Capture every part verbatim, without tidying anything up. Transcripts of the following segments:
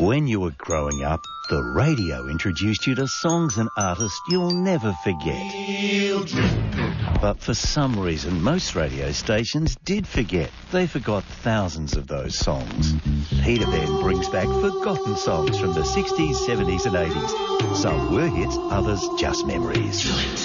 When you were growing up, the radio introduced you to songs and artists you'll never forget. But for some reason, most radio stations did forget. They forgot thousands of those songs. Peterbend brings back forgotten songs from the sixties, seventies and eighties. Some were hits, others just memories.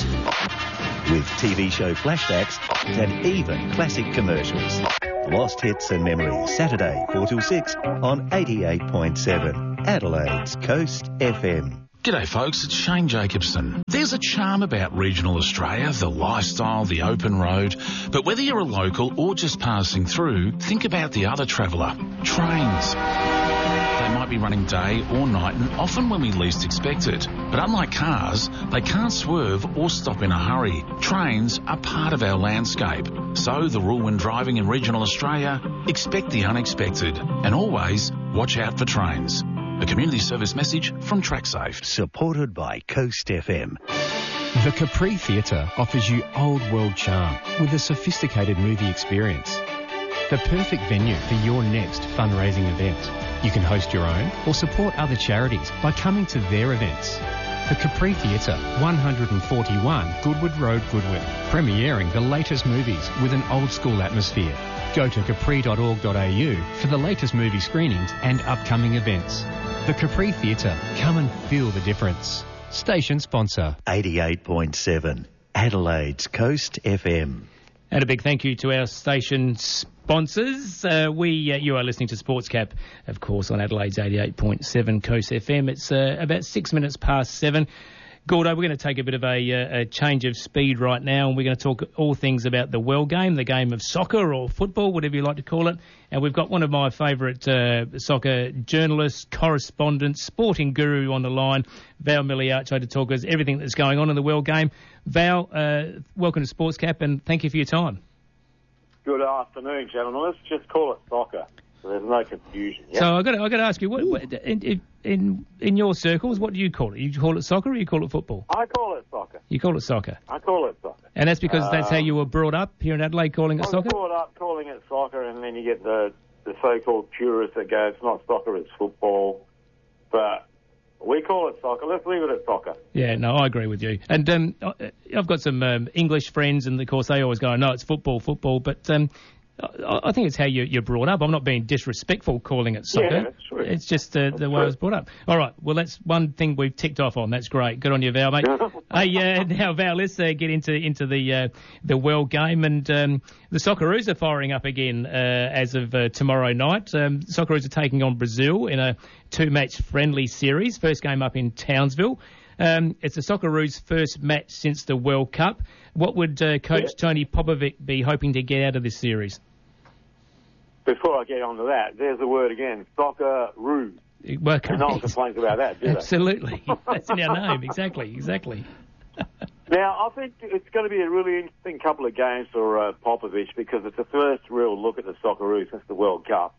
With T V show flashbacks and even classic commercials. Lost Hits and Memories, Saturday, four till six on eighty-eight point seven, Adelaide's Coast F M. G'day folks, it's Shane Jacobson. There's a charm about regional Australia, the lifestyle, the open road. But whether you're a local or just passing through, think about the other traveller, trains. They might be running day or night and often when we least expect it. But unlike cars, they can't swerve or stop in a hurry. Trains are part of our landscape. So the rule when driving in regional Australia, expect the unexpected and always watch out for trains. A community service message from TrackSafe. Supported by Coast F M. The Capri Theatre offers you old world charm with a sophisticated movie experience. The perfect venue for your next fundraising event. You can host your own or support other charities by coming to their events. The Capri Theatre, one forty-one Goodwood Road, Goodwood, premiering the latest movies with an old school atmosphere. Go to capri dot org dot a u for the latest movie screenings and upcoming events. The Capri Theatre, come and feel the difference. Station sponsor. eighty-eight point seven, Adelaide's Coast F M. And a big thank you to our station sponsors. Uh, we, uh, you are listening to Sportscap, of course, on Adelaide's eighty-eight point seven Coast F M. It's uh, about six minutes past seven. Gordo, we're going to take a bit of a, uh, a change of speed right now, and we're going to talk all things about the well game, the game of soccer or football, whatever you like to call it. And we've got one of my favourite uh, soccer journalists, correspondents, sporting guru on the line, Val Miliaccio, to talk us everything that's going on in the well game. Val, uh, welcome to Sportscap, and thank you for your time. Good afternoon, gentlemen. Let's just call it soccer, so there's no confusion. Yep. So I've got to, I've got to ask you, what, what, in, in in your circles, what do you call it? You call it soccer or you call it football? I call it soccer. You call it soccer? I call it soccer. And that's because uh, that's how you were brought up here in Adelaide, calling it I was soccer? brought up calling it soccer, and then you get the, the so-called purists that go, it's not soccer, it's football. But we call it soccer. Let's leave it at soccer. Yeah, no, I agree with you. And um, I've got some um, English friends, and of course they always go, no, it's football, football. But um, I think it's how you, you're brought up. I'm not being disrespectful calling it soccer. Yeah, that's true. It's just uh, the true. way I was brought up. All right, well, that's one thing we've ticked off on. That's great. Good on you, Val, mate. Hey, uh, now, Val, let's uh, get into into the uh, the well game. And um, the Socceroos are firing up again uh, as of uh, tomorrow night. Um, Socceroos are taking on Brazil in a two-match friendly series. First game up in Townsville. Um, it's the Socceroos' first match since the World Cup. What would uh, Coach yeah. Tony Popovic be hoping to get out of this series? Before I get on to that, there's the word again, Socceroos. Well, and no one complains about that, do they? Absolutely. That's in our name. Exactly, exactly. Now, I think it's going to be a really interesting couple of games for uh, Popovic because it's the first real look at the Socceroos since the World Cup.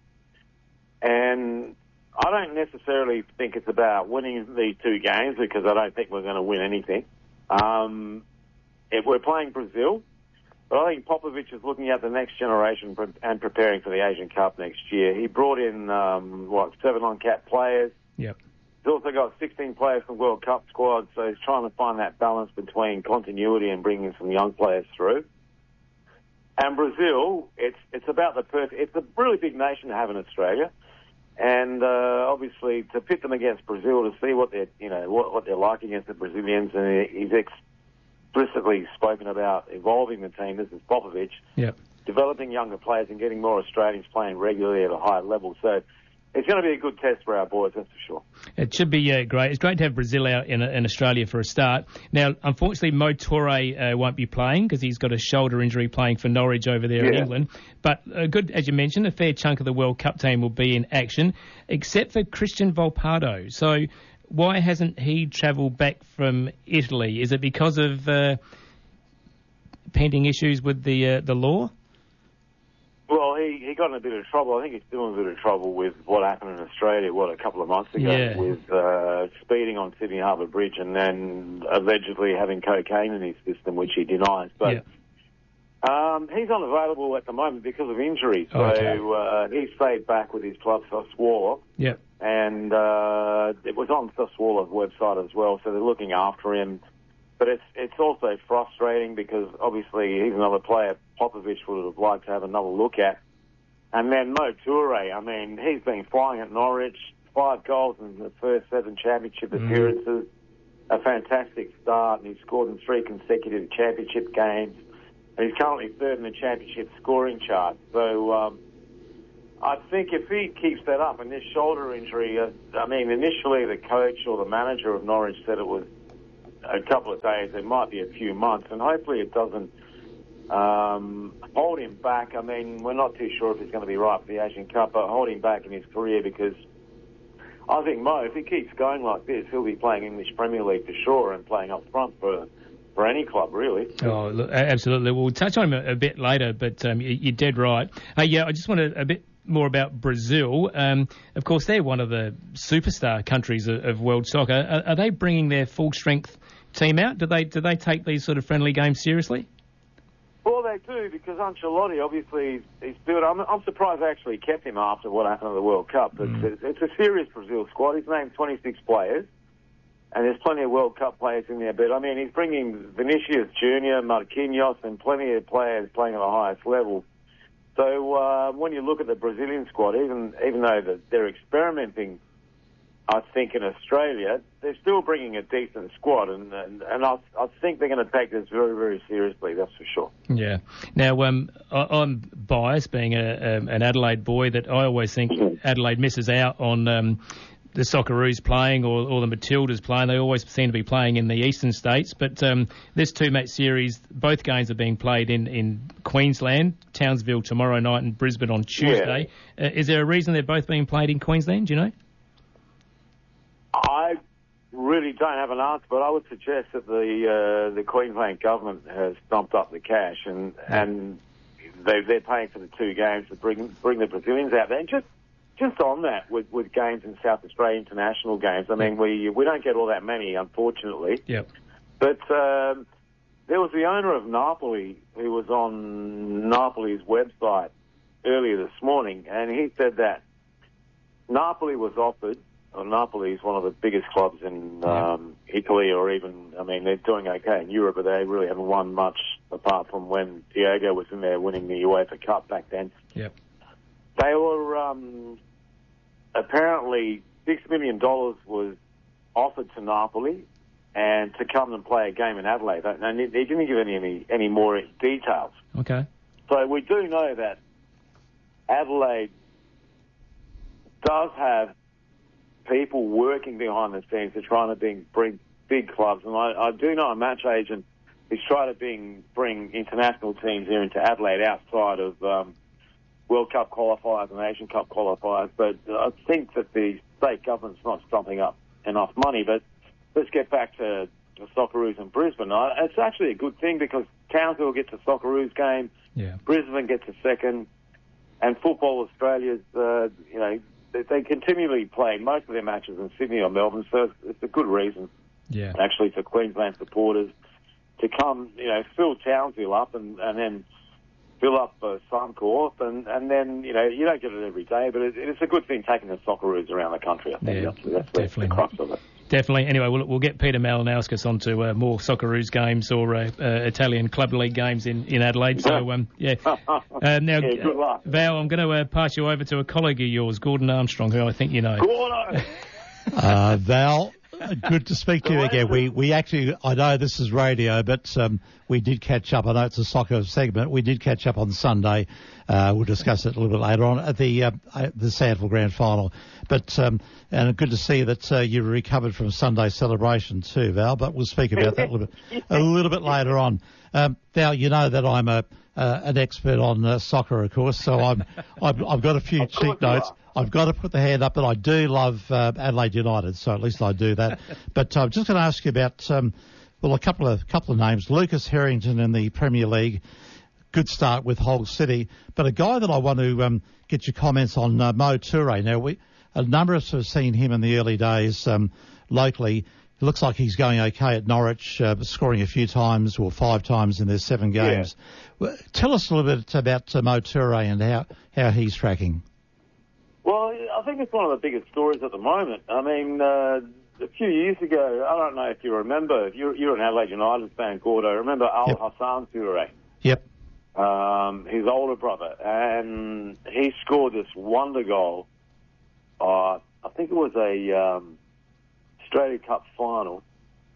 And I don't necessarily think it's about winning these two games because I don't think we're going to win anything. Um, if we're playing Brazil, but I think Popovic is looking at the next generation and preparing for the Asian Cup next year. He brought in, um, what, seven on-cap players. Yep. He's also got sixteen players from World Cup squads, so he's trying to find that balance between continuity and bringing some young players through. And Brazil, it's it's about the perfect... It's a really big nation to have in Australia. And uh, obviously, to pit them against Brazil to see what they're, you know, what, what they're like against the Brazilians, and he's explicitly spoken about evolving the team. This is Popovic, yep. developing younger players and getting more Australians playing regularly at a high level. So it's going to be a good test for our boys, that's for sure. It should be uh, great. It's great to have Brazil out in, in Australia for a start. Now, unfortunately, Mo Toure uh, won't be playing because he's got a shoulder injury playing for Norwich over there yeah. in England. But a good, as you mentioned, a fair chunk of the World Cup team will be in action, except for Christian Volpato. So why hasn't he travelled back from Italy? Is it because of uh, pending issues with the uh, the law? Well, he, he got in a bit of trouble. I think he's still in a bit of trouble with what happened in Australia, what, a couple of months ago, yeah. with uh, speeding on Sydney Harbour Bridge and then allegedly having cocaine in his system, which he denies. But yeah. Um, he's unavailable at the moment because of injury, so Okay. uh, he stayed back with his club, Sassuolo, Yep. and uh, it was on Sassuolo's website as well, so they're looking after him. But it's it's also frustrating because obviously he's another player Popovich would have liked to have another look at. And then Mo Toure, I mean, he's been flying at Norwich, five goals in the first seven championship Mm. appearances, a fantastic start, and he's scored in three consecutive championship games. And he's currently third in the championship scoring chart. So um, I think if he keeps that up, and this shoulder injury, uh, I mean, initially the coach or the manager of Norwich said it was a couple of days, it might be a few months, and hopefully it doesn't um, hold him back. I mean, we're not too sure if he's going to be right for the Asian Cup, but hold him back in his career, because I think Mo, if he keeps going like this, he'll be playing English Premier League for sure and playing up front for for any club, really. Oh, look, absolutely. We'll touch on him a, a bit later, but um, you, you're dead right. Hey, yeah, I just wanted a bit more about Brazil. Um, of course, they're one of the superstar countries of, of world soccer. Are, are they bringing their full-strength team out? Do they do they take these sort of friendly games seriously? Well, they do, because Ancelotti, obviously, he's built. I'm, I'm surprised they actually kept him after what happened at the World Cup. But Mm. it's, it's a serious Brazil squad. He's named twenty-six players, and there's plenty of World Cup players in there. But, I mean, he's bringing Vinicius Junior, Marquinhos, and plenty of players playing at the highest level. So uh, when you look at the Brazilian squad, even even though the, they're experimenting, I think, in Australia, they're still bringing a decent squad, and and, and I, I think they're going to take this very, very seriously, that's for sure. Yeah. Now, um, I, I'm biased, being a, um, an Adelaide boy, that I always think Adelaide misses out on um, the Socceroos playing or, or the Matildas playing. They always seem to be playing in the eastern states. But um, this two-match series, both games are being played in, in Queensland, Townsville tomorrow night and Brisbane on Tuesday. Yeah. Uh, is there a reason they're both being played in Queensland, do you know? I really don't have an answer, but I would suggest that the uh, the Queensland government has stumped up the cash, and and they, they're paying for the two games to bring bring the Brazilians out there. And just just on that, with, with games in South Australia, international games, I mean, we we don't get all that many, unfortunately. Yep. But um, there was the owner of Napoli who was on Napoli's website earlier this morning, and he said that Napoli was offered. Well, Napoli is one of the biggest clubs in um, Italy, or even, I mean, they're doing okay in Europe, but they really haven't won much apart from when Diego was in there winning the UEFA Cup back then. Yep. They were, um, apparently, six million dollars was offered to Napoli and to come and play a game in Adelaide. And they didn't give any, any, any more details. Okay. So we do know that Adelaide does have people working behind the scenes to trying to bring, bring big clubs. And I, I do know a match agent who's trying to bring, bring international teams here into Adelaide outside of um, World Cup qualifiers and Asian Cup qualifiers. But I think that the state government's not stumping up enough money. But let's get back to the Socceroos in Brisbane. I, it's actually a good thing because Townsville gets a Socceroos game, yeah. Brisbane gets a second, and Football Australia's, uh, you know, they continually play most of their matches in Sydney or Melbourne, so it's, it's a good reason, yeah. actually, for Queensland supporters to come, you know, fill Townsville up and, and then fill up uh, Suncorp, and, and then, you know, you don't get it every day, but it, it's a good thing taking the Socceroos around the country, I think. Yeah, that's that's definitely. the crux of it. Definitely. Anyway, we'll, we'll get Peter Malinauskas onto uh, more Socceroos games or uh, uh, Italian Club League games in, in Adelaide. So, um, yeah. Uh, now, yeah, good luck. Val, I'm going to uh, pass you over to a colleague of yours, Gordon Armstrong, who I think you know. Gordon! uh, Val, good to speak to you again. We we actually, I know this is radio, but um, we did catch up. I know it's a soccer segment. We did catch up on Sunday. Uh, we'll discuss it a little bit later on at the uh, the Sandville Grand Final. But um, and good to see that uh, you recovered from Sunday's celebration too, Val. But we'll speak about that a little bit a little bit later on. Um, Val, you know that I'm a uh, an expert on uh, soccer, of course. So I'm I've, I've got a few cheat notes. I've got to put the hand up that I do love uh, Adelaide United, so at least I do that. But I'm just going to ask you about um, well a couple of couple of names. Lucas Harrington in the Premier League. Good start with Hull City, but a guy that I want to um, get your comments on, uh, Mo Toure. Now, we, a number of us have seen him in the early days um, locally. looks like he's going okay at Norwich, uh, scoring a few times or five times in their seven games. Yeah. Well, tell us a little bit about uh, Mo Toure and how, how he's tracking. Well, I think it's one of the biggest stories at the moment. I mean, uh, a few years ago, I don't know if you remember, if you're, you're an Adelaide United fan, Gordo, remember Al yep. Hassan Toure? Yep. Um, his older brother, and he scored this wonder goal. Uh, I think it was a um, Australia Cup final.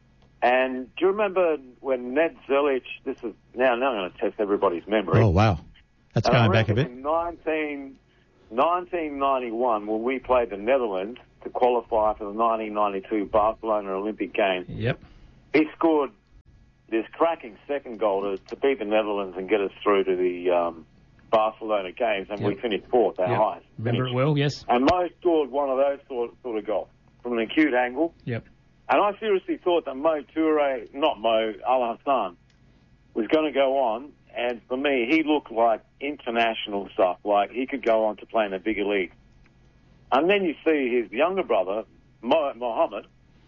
And do you remember when Ned Zelic, this is, now, now I'm going to test everybody's memory. Oh, wow. That's going back a bit. In nineteen, nineteen ninety-one, when we played the Netherlands to qualify for the nineteen ninety-two Barcelona Olympic Games, yep. he scored this cracking second goal to, to beat the Netherlands and get us through to the um, Barcelona Games, and yep. we finished fourth, our yep. highest. Remember finish. it well, yes. And Mo scored one of those sort, sort of goals from an acute angle. Yep. And I seriously thought that Mo Toure, not Mo, Al Hassan, was going to go on, and for me, he looked like international stuff, like he could go on to play in a bigger league. And then you see his younger brother, Mo, Mohammed,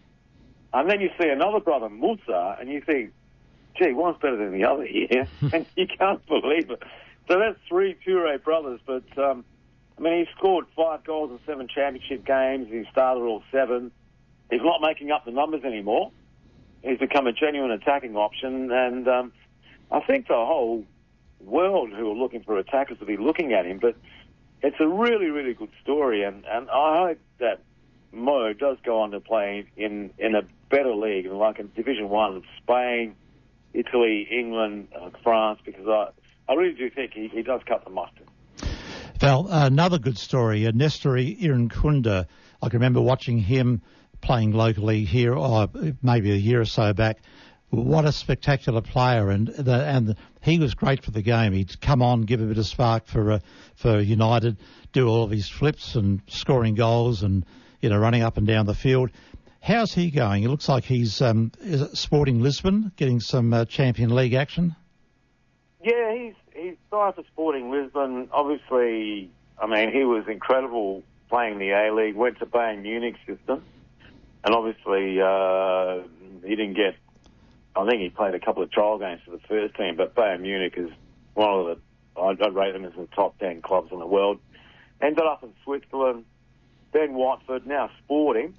and then you see another brother, Musa, and you think, gee, one's better than the other here, and you can't believe it. So that's three Toure brothers, but, um, I mean, he scored five goals in seven championship games, he started all seven. He's not making up the numbers anymore. He's become a genuine attacking option, and um, I think the whole world who are looking for attackers will be looking at him, but it's a really, really good story, and, and I hope that Mo does go on to play in, in a better league, like in Division One, Spain, Italy, England, uh, France, because I, I really do think he, he does cut the mustard. Val, another good story, uh, Nestori Irankunda. I can remember watching him playing locally here, or maybe a year or so back. What a spectacular player, and the, and the, he was great for the game. He'd come on, give a bit of spark for uh, for United, do all of his flips and scoring goals, and you know running up and down the field. How's he going? It looks like he's um, is it Sporting Lisbon getting some uh, Champion League action. Yeah, he's he's signed for Sporting Lisbon. Obviously, I mean he was incredible playing the A League. Went to Bayern Munich system. And obviously, uh, he didn't get, I think he played a couple of trial games for the first team, but Bayern Munich is one of the, I'd, I'd rate them as the top ten clubs in the world. Ended up in Switzerland, then Watford, now Sporting.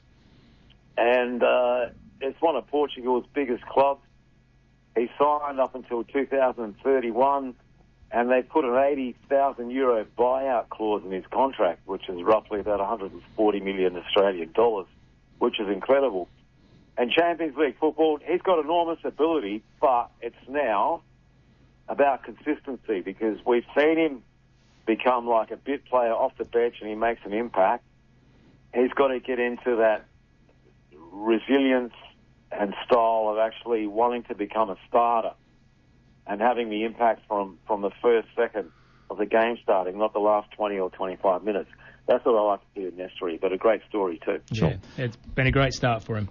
And uh, it's one of Portugal's biggest clubs. He signed up until two thousand thirty-one, and they put an eighty thousand euro buyout clause in his contract, which is roughly about one hundred forty million Australian dollars. Which is incredible. And Champions League football, he's got enormous ability, but it's now about consistency because we've seen him become like a bit player off the bench and he makes an impact. He's got to get into that resilience and style of actually wanting to become a starter and having the impact from, from the first second of the game starting, not the last twenty or twenty-five minutes. That's what I like to see with Nestori, but a great story too. Sure. Yeah, it's been a great start for him.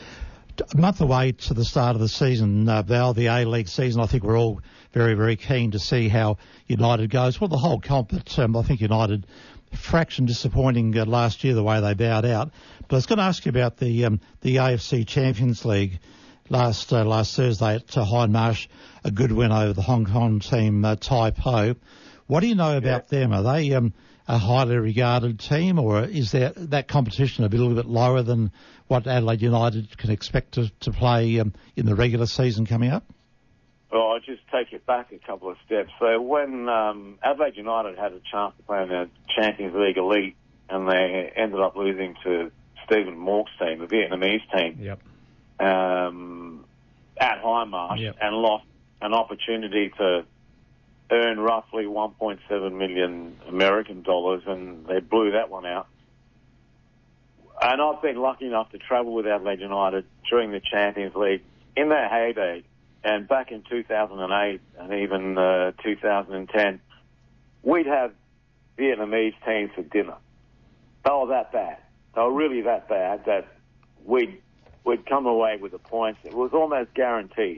A month away to the start of the season, uh, Val, the A-League season. I think we're all very, very keen to see how United goes. Well, the whole comp, but um, I think United, fraction disappointing uh, last year the way they bowed out. But I was going to ask you about the um, the A F C Champions League last uh, last Thursday at uh, Hindmarsh, a good win over the Hong Kong team uh, Tai Po. What do you know about yeah. them? Are they um, a highly regarded team, or is there that competition a, bit, a little bit lower than what Adelaide United can expect to, to play um, in the regular season coming up? Well, I'll just take it back a couple of steps. So when um, Adelaide United had a chance to play in the Champions League Elite and they ended up losing to Stephen Mork's team, the Vietnamese team, yep. um, at Hindmarsh, yep. and lost an opportunity to earn roughly one point seven million American dollars, and they blew that one out. And I've been lucky enough to travel with Adelaide United during the Champions League in their heyday, and back in two thousand eight and even uh, two thousand ten, we'd have Vietnamese teams for dinner. They were that bad. They were really that bad that we'd, we'd come away with the points. It was almost guaranteed.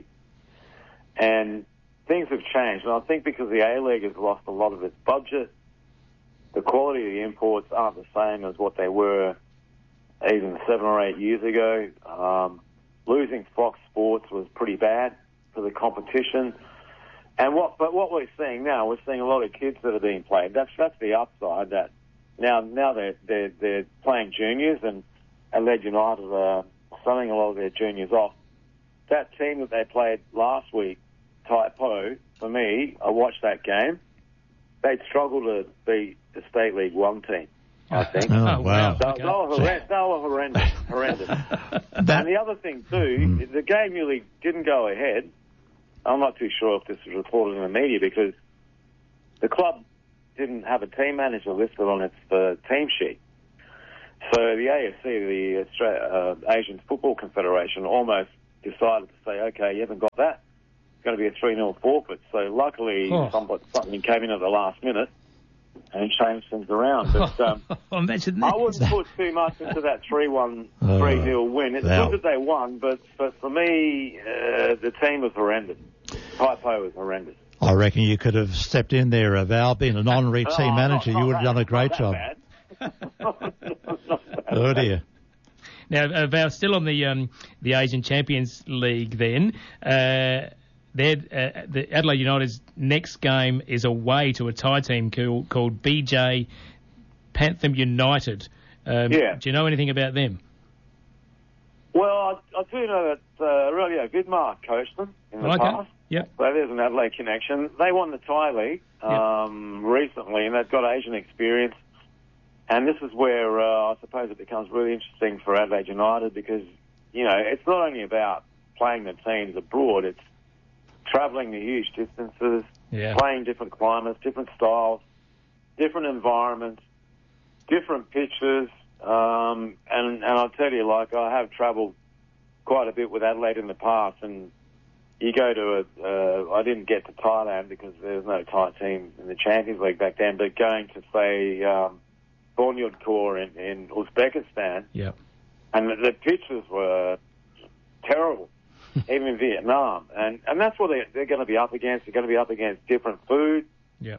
And things have changed, and I think because the A-League has lost a lot of its budget, the quality of the imports aren't the same as what they were even seven or eight years ago. Um, losing Fox Sports was pretty bad for the competition. And what, but what we're seeing now, we're seeing a lot of kids that are being played. That's that's the upside. That now now they're they're they're playing juniors, and Adelaide United are selling a lot of their juniors off. That team that they played last week, Taipo, for me, I watched that game. They'd struggled to beat the State League One team, I think. Oh, wow. They, Okay. they, were horrendous. They were horrendous. horrendous. And the other thing, too, mm. the game really didn't go ahead. I'm not too sure if this was reported in the media because the club didn't have a team manager listed on its uh, team sheet. So the A F C, the Australia, uh, Asian Football Confederation, almost decided to say, OK, you haven't got that. It's going to be a three nil forfeit. So luckily oh. somebody, something came in at the last minute and changed things around. But um, Imagine that. I wouldn't put too much into that three one, three nil win. It's wow. good that they won, but, but for me, uh, the team was horrendous. Taipo was horrendous. I reckon you could have stepped in there, uh, Val, being an honorary Oh, team not- manager. not You would have that- done a great not job. that bad. Oh, dear. Now, uh, Val, still on the um, the Asian Champions League then. Uh, they're, uh, the Adelaide United's next game is away to a Thai team called, called B J Pantham United. Um, Yeah. Do you know anything about them? Well, I, I do know that uh, Aurelio Vidmar coached them in the Okay. past. Yep. So there's an Adelaide connection. They won the Thai League um, recently, and they've got Asian experience. And this is where uh, I suppose it becomes really interesting for Adelaide United because, you know, it's not only about playing the teams abroad, it's travelling the huge distances, Yeah. playing different climates, different styles, different environments, different pitches. Um, and, and I'll tell you, like, I have travelled quite a bit with Adelaide in the past, and you go to a, uh, I didn't get to Thailand because there was no Thai team in the Champions League back then, but going to, say, um, Bunyodkor in, in Uzbekistan, Yeah. and the, the pitches were terrible, even in Vietnam. And, and that's what they, they're going to be up against. They're going to be up against different food. Yeah.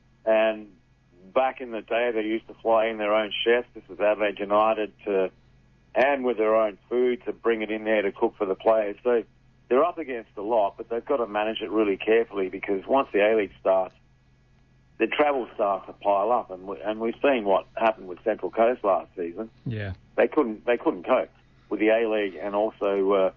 And back in the day, they used to fly in their own chefs. This is Adelaide United to, and with their own food to bring it in there to cook for the players. So they're up against a lot, but they've got to manage it really carefully because once the A-League starts, the travel starts to pile up, and we, and we've seen what happened with Central Coast last season. Yeah. They couldn't they couldn't cope with the A-League and also uh,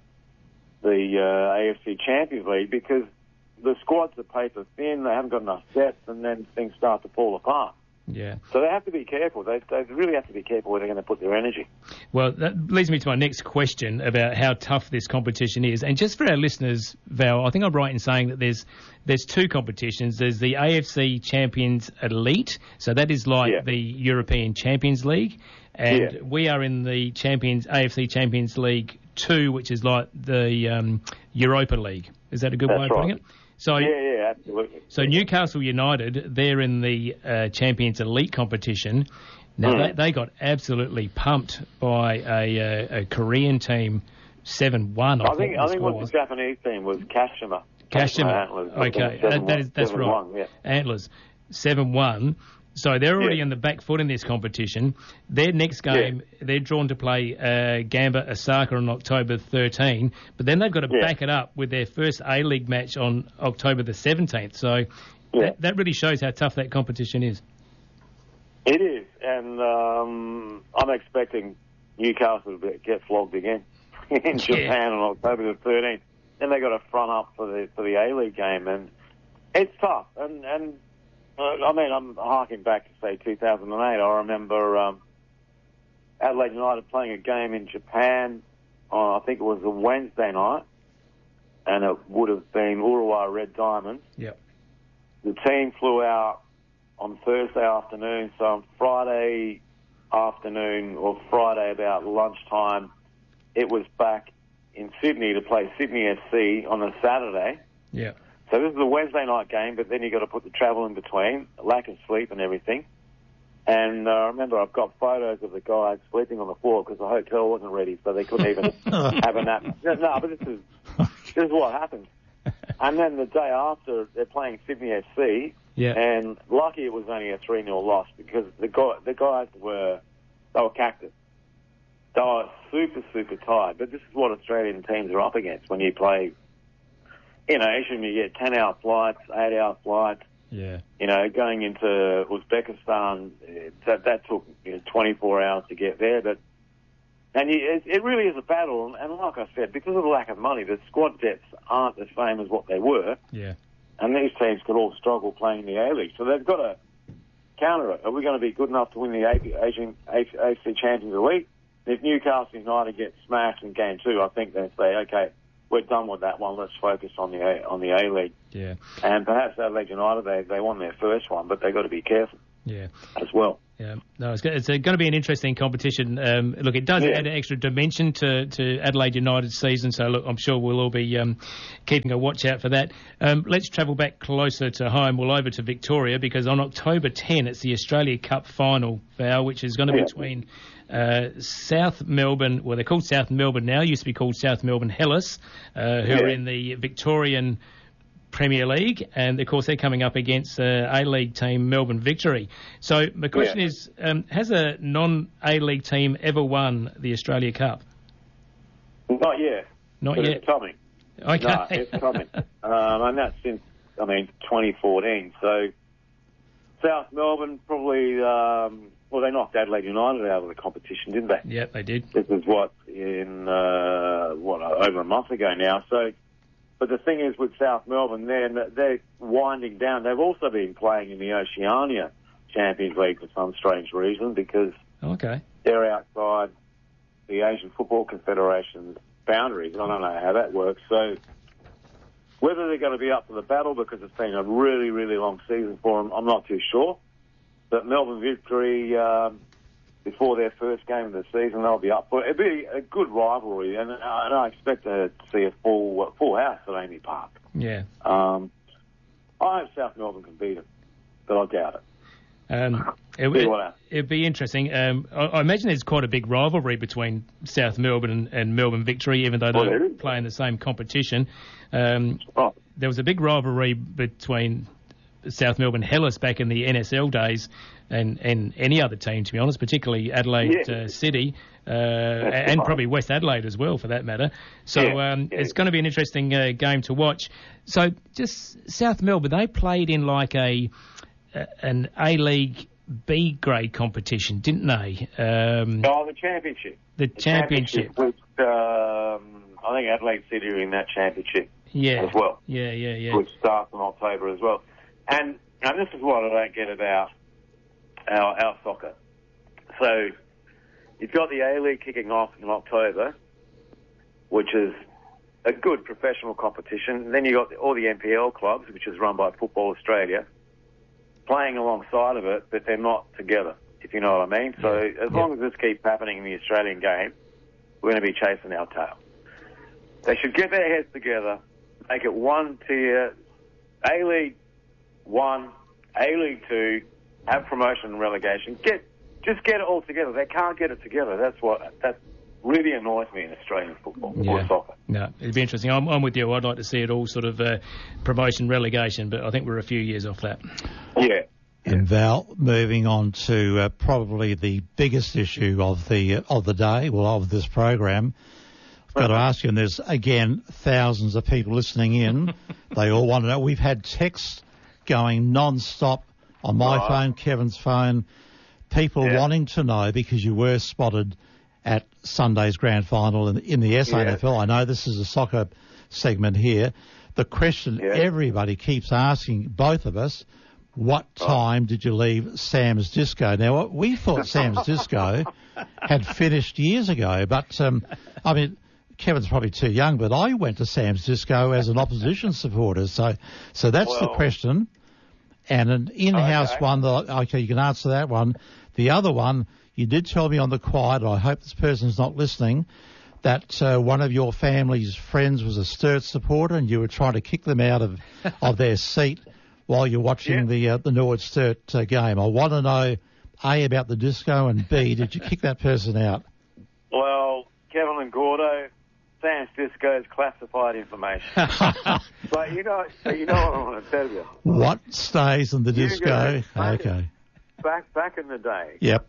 the uh, A F C Champions League because the squads are paper thin. They haven't got enough depth, and then things start to fall apart. Yeah. So they have to be careful. They, they really have to be careful where they're going to put their energy. Well, that leads me to my next question about how tough this competition is. And just for our listeners, Val, I think I'm right in saying that there's there's two competitions. There's the A F C Champions Elite, so that is like Yeah. the European Champions League, and Yeah. we are in the Champions A F C Champions League two, which is like the um, Europa League. Is that a good That's way of putting right. it? So, Yeah, yeah, absolutely. so Newcastle United, they're in the uh, Champions Elite competition. Now, Mm. they, they got absolutely pumped by a, uh, a Korean team, seven one, I, I think the I think score what was. the Japanese team was Kashima. Kashima. Antlers. Okay, seven that, that is, that's seven right. one, yeah. Antlers, seven one. So they're already Yeah. on the back foot in this competition. Their next game, they're drawn to play uh, Gamba Osaka on October thirteenth, but then they've got to Yeah. back it up with their first A-League match on October the seventeenth. So Yeah. that, that really shows how tough that competition is. It is, and um, I'm expecting Newcastle to get flogged again in Japan on October the thirteenth. Then they got to front up for the for the A-League game, and it's tough. And and uh, I mean, I'm harking back to say two thousand eight. I remember um, Adelaide United playing a game in Japan. On, I think it was a Wednesday night, and it would have been Urawa Red Diamonds. Yep. The team flew out on Thursday afternoon, so on Friday afternoon or Friday about lunchtime, it was back in Sydney to play Sydney F C on a Saturday. Yeah. So this is a Wednesday night game, but then you've got to put the travel in between, lack of sleep and everything. And uh, I remember I've got photos of the guys sleeping on the floor because the hotel wasn't ready, so they couldn't even have a nap. No, no, but this is this is what happens. And then the day after, they're playing Sydney F C, Yeah. and lucky it was only a three nil loss because the guy, the guys were they were cactus. Oh, super, super tight. But this is what Australian teams are up against when you play in Asia. You get ten-hour flights, eight-hour flights. Yeah. You know, going into Uzbekistan, that, that took you know, twenty-four hours to get there. But and you, it, it really is a battle. And like I said, because of the lack of money, the squad depths aren't the same as what they were. Yeah. And these teams could all struggle playing in the A-League. So they've got to counter it. Are we going to be good enough to win the Asian A F C Champions League? If Newcastle United get smashed in game two, I think they'll say, okay, we're done with that one. Let's focus on the A, on the A-League. Yeah. And perhaps Adelaide United, they they won their first one, but they've got to be careful. Yeah. As well. Yeah, no, it's, it's going to be an interesting competition. Um, look, it does yeah. add an extra dimension to, to Adelaide United's season, so look, I'm sure we'll all be um, keeping a watch out for that. Um, let's travel back closer to home, well, over to Victoria, because on October tenth, it's the Australia Cup final, Val, which is going to be yeah. between uh, South Melbourne, well, they're called South Melbourne now, used to be called South Melbourne Hellas, uh, who yeah. are in the Victorian Premier League, and of course they're coming up against uh, A-League team Melbourne Victory. So my question yeah. is, um, has a non-A-League team ever won the Australia Cup? Not yet. Not but yet. It's coming. Okay. No, it's coming. um, and that's since, I mean, twenty fourteen. So South Melbourne probably, um, well, they knocked Adelaide United out of the competition, didn't they? Yep, they did. This is what, in, uh, what, over a month ago now. So, but the thing is with South Melbourne, they're, they're winding down. They've also been playing in the Oceania Champions League for some strange reason because okay. they're outside the Asian Football Confederation's boundaries. I don't know how that works. So whether they're going to be up for the battle because it's been a really, really long season for them, I'm not too sure. But Melbourne Victory, um, before their first game of the season, they'll be up for it. It'll be a good rivalry, and, uh, and I expect to see a full full house at Amy Park. Yeah. Um, I hope South Melbourne can beat them, but I doubt it. Um, it would it, it'd be interesting. Um, I, I imagine there's quite a big rivalry between South Melbourne and, and Melbourne Victory, even though they well, don't play in the same competition. Um, oh. There was a big rivalry between South Melbourne Hellas back in the N S L days and, and any other team, to be honest, particularly Adelaide yeah. uh, City uh, and right. probably West Adelaide as well, for that matter. So yeah. Um, yeah. it's going to be an interesting uh, game to watch. So just South Melbourne, they played in like a, a an A-League B grade competition, didn't they? Um, oh, the championship. The, the championship. championship which, um, I think Adelaide City are in that championship yeah. as well. Yeah, yeah, yeah. Which starts in October as well. And, and this is what I don't get about our, our soccer. So you've got the A-League kicking off in October, which is a good professional competition. Then you've got the, all the N P L clubs, which is run by Football Australia, playing alongside of it, but they're not together, if you know what I mean. So yeah. as long yeah. as this keeps happening in the Australian game, we're going to be chasing our tail. They should get their heads together, make it one tier, A-League one, A-League two, have promotion and relegation. Get just get it all together. They can't get it together. That's what that really annoys me in Australian football yeah. or soccer. No, it'd be interesting. I'm, I'm with you. I'd like to see it all sort of uh, promotion, relegation, but I think we're a few years off that. Yeah. And Val, moving on to uh, probably the biggest issue of the uh, of the day, well, of this program. I've got to ask you, and there's again thousands of people listening in. They all want to know. We've had texts going non-stop on my right. phone, Kevin's phone. People yeah. wanting to know because you were spotted at Sunday's grand final in, in the S A N F L. Yeah. I know this is a soccer segment here. The question yeah. everybody keeps asking, both of us, what time oh. did you leave Sam's Disco? Now, we thought Sam's Disco had finished years ago, but, um, I mean, Kevin's probably too young, but I went to Sam's Disco as an opposition supporter. So so that's well, the question. And an in-house okay. one, that, okay, you can answer that one. The other one, you did tell me on the quiet, I hope this person's not listening, that uh, one of your family's friends was a Sturt supporter and you were trying to kick them out of, of their seat while you're watching yeah. the uh, the Norwood Sturt uh, game. I want to know, A, about the disco, and B, did you kick that person out? Well, Kevin and Gordo, Sam's Disco is classified information. But you know, you know what I want to tell you. What stays in the disco? Back, okay. Back back in the day. Yep.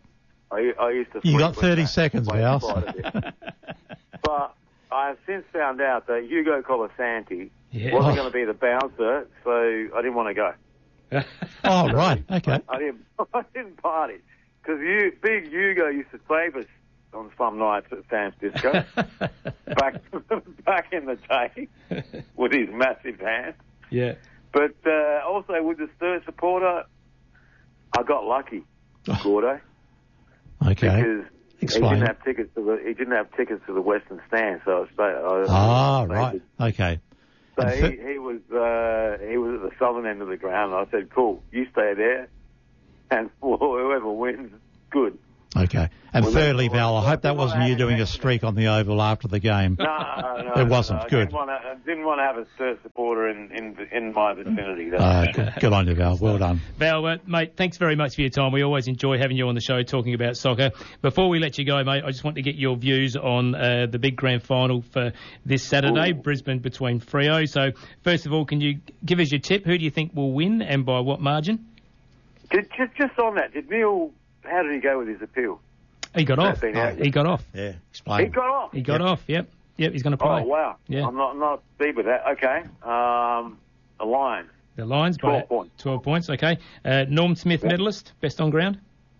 I, I used to. You got frequent thirty that seconds, place Val. quite a bit. But I have since found out that Hugo Colasanti Yeah. wasn't Oh. going to be the bouncer, so I didn't want to go. Oh, right. Okay. I didn't. I didn't party because you, big Hugo used to save us on some nights at Sam's Disco back back in the day with his massive hand. Yeah. But uh, also with the Sturt supporter, I got lucky, Gordo, Okay. because he Explain. didn't have tickets to the he didn't have tickets to the Western Stand, so I, I, Ah, I right. Okay. So And he, for- he was uh, he was at the southern end of the ground. And I said, "Cool, you stay there, and for whoever wins, good." Okay. And Well, thirdly, that's- Val, I hope that well, wasn't I you had doing a an streak on the Oval after the game. No, no, It wasn't. no, I Good. Didn't want, to, I didn't want to have a Sturt supporter in in, in my vicinity. That's Uh, good, good on you, Val. Well done. Val, uh, mate, thanks very much for your time. We always enjoy having you on the show talking about soccer. Before we let you go, mate, I just want to get your views on uh, the big grand final for this Saturday, Ooh. Brisbane between Freo. So, first of all, can you give us your tip? Who do you think will win and by what margin? Did, just just on that, did Neil? How did he go with his appeal? He got off. been out. He got off. Yeah. He Explain. got off. He got off, yep. Yep, he's going to play. Oh wow! Yeah. I'm not not deep with that. Okay. Um, the Lions. The Lions by twelve points. twelve points, okay. Uh, Norm Smith Yeah. medalist, best on ground?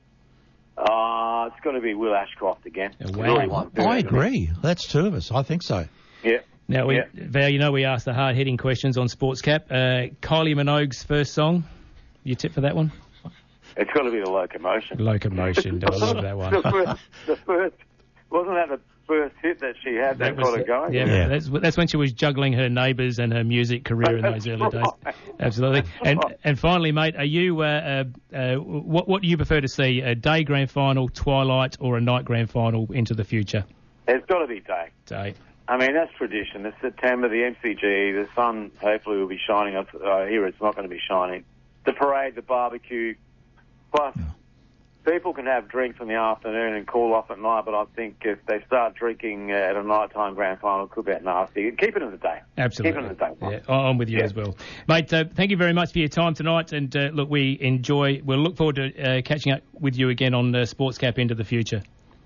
Uh, it's got to be Will Ashcroft again. Oh, wow. Really won two, I hasn't he? agree. That's two of us. I think so. Yeah. Now, we, Yeah. Val, you know we asked the hard-hitting questions on Sportscap. Uh, Kylie Minogue's first song, your tip for that one? It's got to be the Locomotion. Locomotion, I love that one. the, first, the first, wasn't that the first hit that she had that, got her going? yeah, Yeah. That's, that's when she was juggling her neighbours and her music career in those That's early days. right. Absolutely. And right. and finally, mate, are you uh, uh, uh, what what do you prefer to see? A day grand final, twilight, or a night grand final into the future? It's got to be day. Day. I mean, that's tradition. It's September, the M C G, the sun hopefully will be shining. Up uh, here it's not going to be shining. The parade, the barbecue, plus people can have drinks in the afternoon and cool off at night, but I think if they start drinking uh, at a nighttime grand final, it could get nasty. Keep it in the day. Absolutely. Keep it in the day. Yeah, I'm with you Yeah. as well. Mate, uh, thank you very much for your time tonight. And uh, look, we enjoy, we'll look forward to uh, catching up with you again on uh, Sportscap into the future.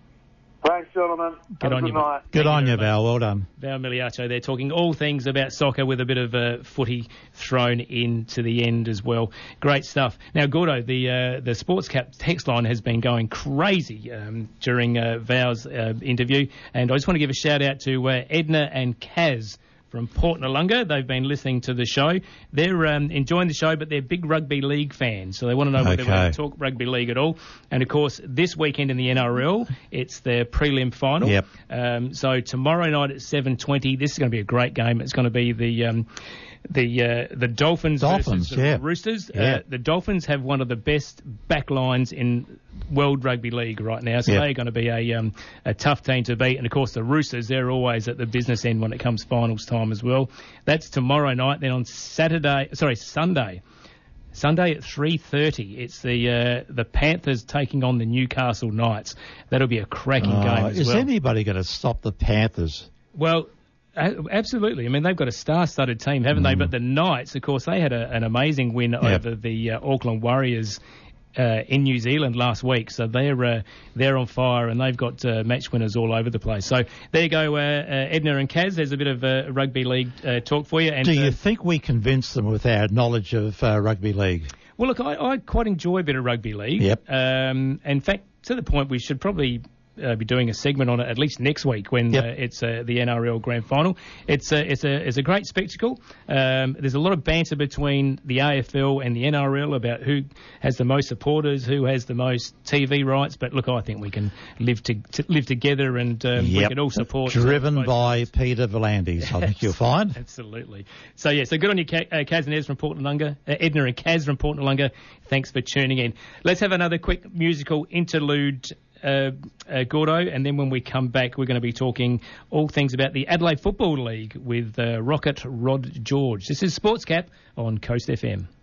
Thanks, gentlemen. Good Have on a you, good night. Good Thank you on very you, much. Val. Well done. Val Miliacho there talking all things about soccer with a bit of uh, footy thrown into the end as well. Great stuff. Now, Gordo, the uh, the Sportscap text line has been going crazy um, during uh, Val's uh, interview, and I just want to give a shout out to uh, Edna and Kaz from Port Nalunga. They've been listening to the show. They're um, enjoying the show, but they're big rugby league fans, so they want to know whether Okay. we're going to talk rugby league at all. And, of course, this weekend in the N R L, it's the prelim final. Yep. Um, so tomorrow night at seven twenty, this is going to be a great game. It's going to be the um, the uh, the Dolphins, Dolphins, versus the yeah. Roosters. Yeah. Uh, the Dolphins have one of the best back lines in World Rugby League right now, so Yep. they're going to be a um, a tough team to beat. And of course, the Roosters, they're always at the business end when it comes finals time as well. That's tomorrow night. Then on Saturday, sorry, Sunday. Sunday at three thirty, it's the uh, the Panthers taking on the Newcastle Knights. That'll be a cracking Oh, game as is well. anybody going to stop the Panthers? Well, a- absolutely. I mean, they've got a star-studded team, haven't they? But the Knights, of course, they had a, an amazing win over the uh, Auckland Warriors uh, in New Zealand last week. So they're uh, they're on fire, and they've got uh, match winners all over the place. So there you go, uh, uh, Edna and Kaz. There's a bit of uh, rugby league uh, talk for you. And, Do you uh, think we convinced them with our knowledge of uh, rugby league? Well, look, I, I quite enjoy a bit of rugby league. Yep. Um, in fact, to the point we should probably uh, be doing a segment on it at least next week when Yep. uh, it's uh, the N R L Grand Final. It's a it's a it's a great spectacle. Um, there's a lot of banter between the A F L and the N R L about who has the most supporters, who has the most T V rights. But look, I think we can live to, to live together, and um, we Yep. can all support. Driven both by Peter Volandis, I think you'll find. Absolutely. So, yeah, so good on you, Ka- uh, Kaz and Ez from Port Nalunga. Uh, Edna and Kaz from Port Nalunga. Thanks for tuning in. Let's have another quick musical interlude, uh, uh, Gordo, and then when we come back, we're going to be talking all things about the Adelaide Football League with uh, Rocket Rod George. This is Sportscap on Coast F M.